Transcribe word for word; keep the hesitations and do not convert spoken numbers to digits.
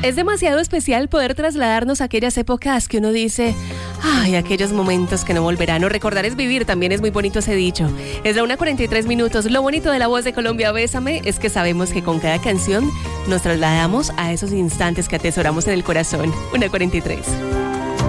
Es demasiado especial poder trasladarnos a aquellas épocas que uno dice, ay, aquellos momentos que no volverán. O recordar es vivir, también es muy bonito ese dicho. Es la una cuarenta y tres minutos. Lo bonito de La Voz de Colombia, Bésame, es que sabemos que con cada canción nos trasladamos a esos instantes que atesoramos en el corazón. una cuarenta y tres.